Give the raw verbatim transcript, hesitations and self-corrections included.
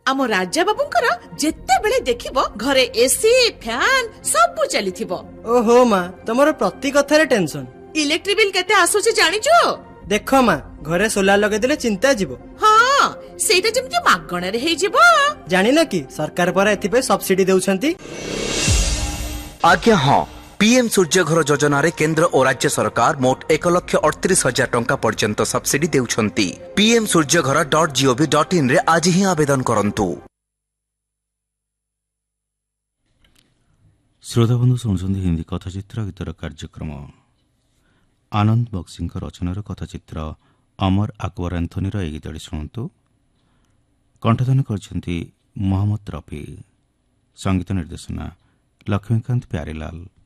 आम राजा बाबूंकर जेते बेले देखिबो घरे एसी फैन सब चलीथिबो। ओहो माँ तमरो प्रति कथारे टेंशन। इलेक्ट्रिक बिल केते आसुची जानिचो? देखो माँ घरे सोलार लगे देले चिंता जीवो। हाँ सेटा जेमति मागणा रे हेइ जीवो। जानि न कि सरकार पर एथि पे सब्सिडी देउछंती। आज्ञा हाँ पीएम सूर्य घर योजना रे केंद्र और राज्य सरकार मोट एक लक्ष अड़तीस हजार टंका पर्यंत सब्सिडी देउछंती। पीएम सूर्य घर डॉट जीओवी डॉट इन रे आज ही आवेदन करंतु। श्रोता बंधु सुनुछंती हिंदी कथाचित्र गीतर कार्यक्रम। आनंद बक्सी रचनार कथाचित्र अमर अकबर एंथनी रो गीतटी शुणु। कंठदान करछंती मोहम्मद रफी। संगीत निर्देशना लक्ष्मीकांत प्यारेलाल।